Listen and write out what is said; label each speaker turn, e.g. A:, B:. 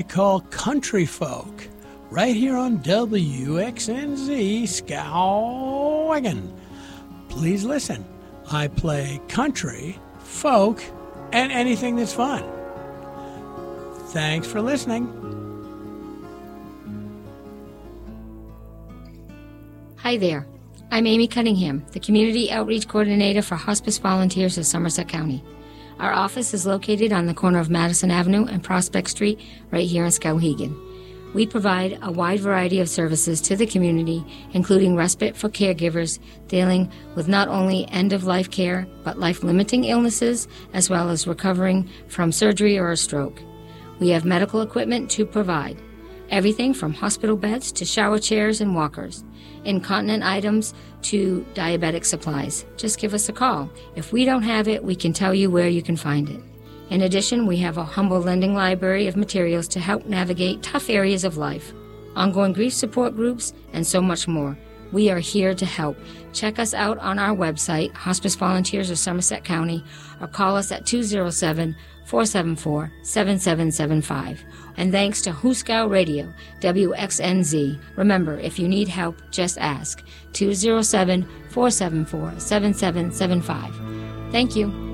A: call Country Folk, right here on WXNZ Skowhegan. Please listen. I play country, folk, and anything that's fun. Thanks for listening.
B: Hi there. I'm Amy Cunningham, the Community Outreach Coordinator for Hospice Volunteers of Somerset County. Our office is located on the corner of Madison Avenue and Prospect Street, right here in Skowhegan. We provide a wide variety of services to the community, including respite for caregivers dealing with not only end-of-life care, but life-limiting illnesses, as well as recovering from surgery or a stroke. We have medical equipment to provide, everything from hospital beds to shower chairs and walkers, incontinent items to diabetic supplies. Just give us a call. If we don't have it, we can tell you where you can find it. In addition, we have a humble lending library of materials to help navigate tough areas of life, ongoing grief support groups, and so much more. We are here to help. Check us out on our website, Hospice Volunteers of Somerset County, or call us at 207-474-7775. And thanks to Huskow Radio, WXNZ. Remember, if you need help, just ask. 207-474-7775. Thank you.